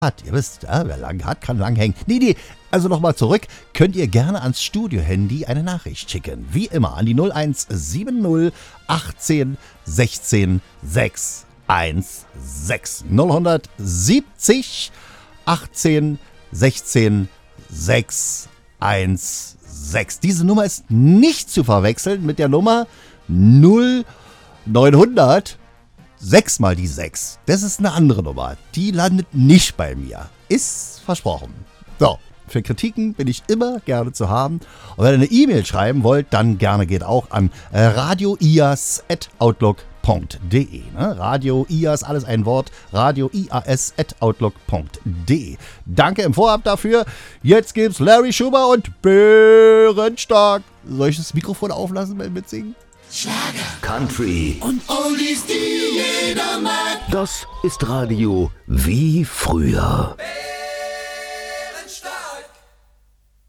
Ihr wisst, ja, wer lang hat, kann lang hängen. Nee, also nochmal zurück. Könnt ihr gerne ans Studio-Handy eine Nachricht schicken. Wie immer an die 0170 18 16 616. 0170 18 16 616. Diese Nummer ist nicht zu verwechseln mit der Nummer 0900 6 mal die 6. Das ist eine andere Nummer. Die landet nicht bei mir. Ist versprochen. So, für Kritiken bin ich immer gerne zu haben. Und wenn ihr eine E-Mail schreiben wollt, dann gerne geht auch an radioias@outlook.de. Radio IAS, alles ein Wort. radioias@outlook.de. Danke im Vorab dafür. Jetzt gibt's Larry Schuber und Bärenstark. Soll ich das Mikrofon auflassen beim Mitsingen? Schlager, Country und Oldies, die jeder mag. Das ist Radio wie früher.